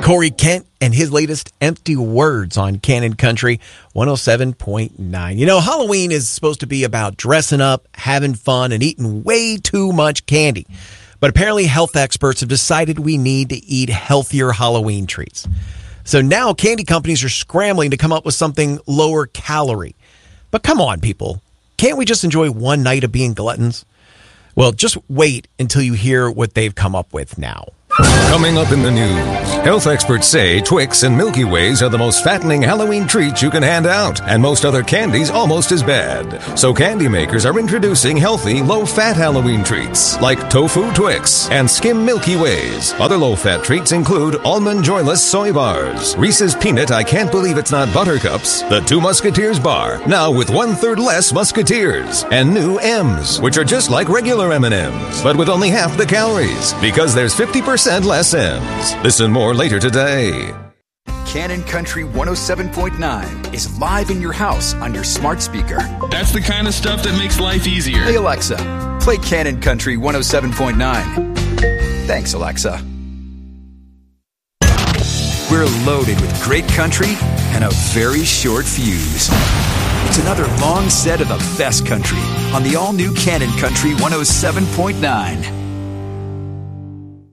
Corey Kent and his latest Empty Words on Canon Country 107.9. You know, Halloween is supposed to be about dressing up, having fun, and eating way too much candy. But apparently health experts have decided we need to eat healthier Halloween treats. So now candy companies are scrambling to come up with something lower calorie. But come on, people. Can't we just enjoy one night of being gluttons? Well, just wait until you hear what they've come up with now. Coming up in the news, health experts say Twix and Milky Ways are the most fattening Halloween treats you can hand out, and most other candies almost as bad. So candy makers are introducing healthy, low-fat Halloween treats, like Tofu Twix and Skim Milky Ways. Other low-fat treats include Almond Joyless Soy Bars, Reese's Peanut I Can't Believe It's Not Buttercups, the Two Musketeers Bar, now with 1/3 less Musketeers, and new M's, which are just like regular M&M's, but with only half the calories, because there's 50% less M's. Listen more later today. Canon Country 107.9 is live in your house on your smart speaker. That's the kind of stuff that makes life easier. Hey, Alexa, play Canon Country 107.9. Thanks, Alexa. We're loaded with great country and a very short fuse. It's another long set of the best country on the all-new Canon Country 107.9.